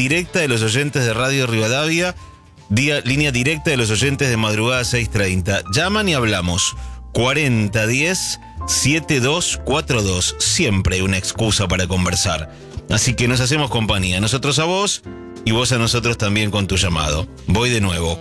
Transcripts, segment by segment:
directa de los oyentes de Radio Rivadavia, línea directa de los oyentes de Madrugada 630. Llaman y hablamos. 4010-7242. Siempre hay una excusa para conversar. Así que nos hacemos compañía. Nosotros a vos y vos a nosotros también con tu llamado. Voy de nuevo.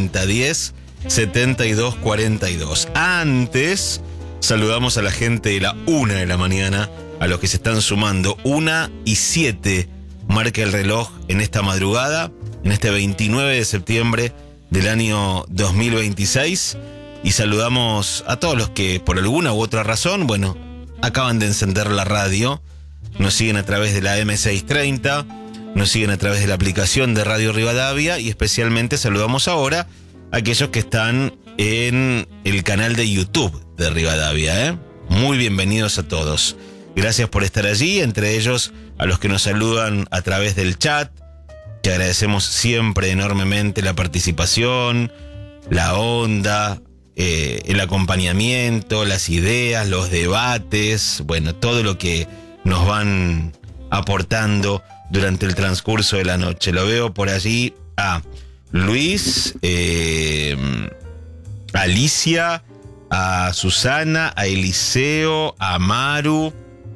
4010-7242. Antes, saludamos a la gente de la 1 de la mañana, a los que se están sumando. 1:07 marca el reloj en esta madrugada, en este 29 de septiembre del año 2026. Y saludamos a todos los que por alguna u otra razón, bueno, acaban de encender la radio, nos siguen a través de la M630, nos siguen a través de la aplicación de Radio Rivadavia, y especialmente saludamos ahora a aquellos que están en el canal de YouTube de Rivadavia, Muy bienvenidos a todos. Gracias por estar allí, entre ellos a los que nos saludan a través del chat, que agradecemos siempre enormemente la participación, la onda, el acompañamiento, las ideas, los debates, bueno, todo lo que nos van aportando durante el transcurso de la noche. Lo veo por allí a Luis, a Alicia, a Susana, a Eliseo, a Maru,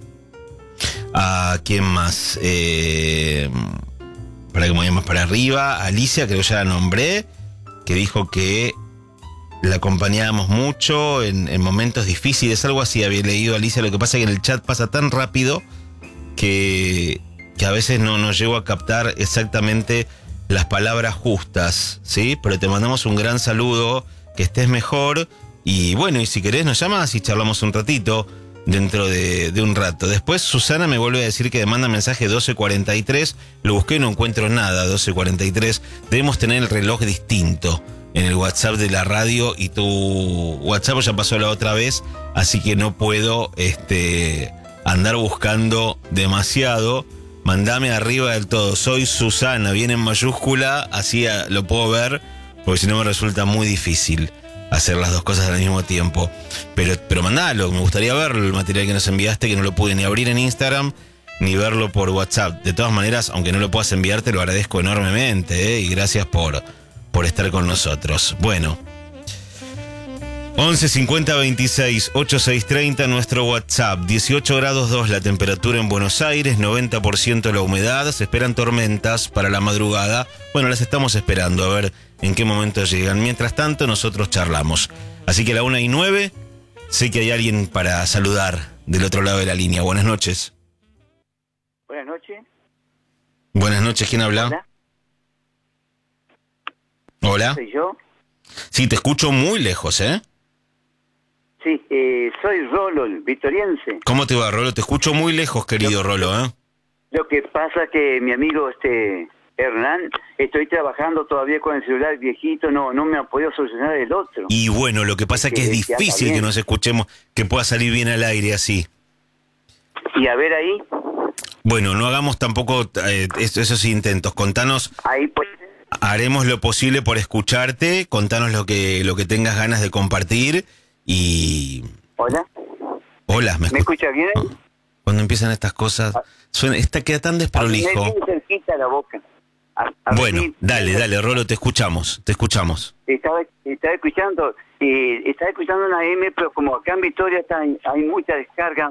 a quién más, para que me vaya más para arriba, a Alicia, creo que ya la nombré, que dijo que la acompañábamos mucho en momentos difíciles, algo así había leído Alicia. Lo que pasa es que en el chat pasa tan rápido que a veces no llego a captar exactamente las palabras justas, ¿sí? Pero te mandamos un gran saludo, que estés mejor, y bueno, y si querés nos llamás y charlamos un ratito dentro de un rato. Después Susana me vuelve a decir que manda mensaje 12:43, lo busqué y no encuentro nada, 12:43, debemos tener el reloj distinto en el WhatsApp de la radio, y tu WhatsApp ya pasó la otra vez, así que no puedo andar buscando demasiado. Mandame arriba del todo, soy Susana, viene en mayúscula, así lo puedo ver, porque si no me resulta muy difícil hacer las dos cosas al mismo tiempo. Pero mandalo, me gustaría ver el material que nos enviaste, que no lo pude ni abrir en Instagram, ni verlo por WhatsApp. De todas maneras, aunque no lo puedas enviar, te lo agradezco enormemente, y gracias por estar con nosotros. Bueno, 11 50 26 8630 nuestro WhatsApp. 18 grados 2 la temperatura en Buenos Aires, 90% la humedad, se esperan tormentas para la madrugada. Bueno, las estamos esperando, a ver en qué momento llegan. Mientras tanto, nosotros charlamos. Así que a la 1:09, sé que hay alguien para saludar del otro lado de la línea. Buenas noches. Buenas noches. Buenas noches, ¿quién habla? Hola. Hola. ¿Soy yo? Sí, te escucho muy lejos, ¿eh? Sí, soy Rolo, el vitoriense. ¿Cómo te va, Rolo? Te escucho muy lejos, querido Rolo, ¿eh? Lo que pasa que mi amigo Hernán, estoy trabajando todavía con el celular viejito, no me ha podido solucionar el otro. Y bueno, lo que pasa es que es difícil que nos escuchemos, que pueda salir bien al aire así. Y a ver ahí. Bueno, no hagamos tampoco esos intentos. Contanos. Ahí pues. Haremos lo posible por escucharte. Contanos lo que tengas ganas de compartir. Y... Hola. Hola, ¿me escucha bien? Cuando empiezan estas cosas, queda tan desprolijo. Me viene cerquita la boca. Bueno, dale, Rolo, te escuchamos. Estaba escuchando una M, pero como acá en Victoria hay mucha descarga,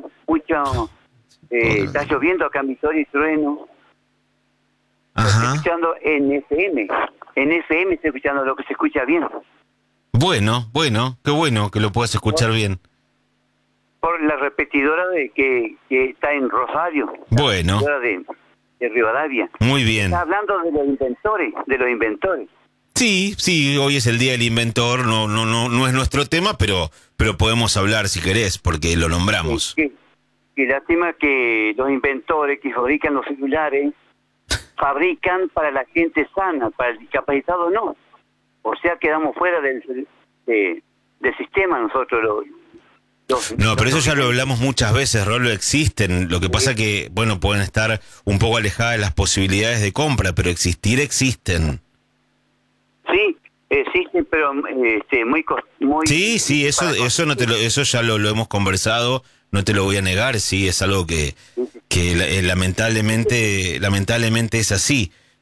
está lloviendo acá en Victoria y trueno. Ajá. Estoy escuchando en FM estoy escuchando lo que se escucha bien. Bueno, qué bueno que lo puedas escuchar bien. Por la repetidora que está en Rosario. Bueno. La repetidora de Rivadavia. Muy bien. Está hablando de los inventores. Sí, hoy es el Día del Inventor, no es nuestro tema, pero podemos hablar si querés, porque lo nombramos. Qué lástima que los inventores que fabrican los celulares fabrican para la gente sana, para el discapacitado no. O sea, quedamos fuera del sistema nosotros. Pero eso ya lo hablamos muchas veces, Rolo, existen. Lo que pasa que, bueno, pueden estar un poco alejadas de las posibilidades de compra, pero existen. Sí, existen, pero muy Sí, eso ya lo hemos conversado, no te lo voy a negar, sí, es algo que lamentablemente es así.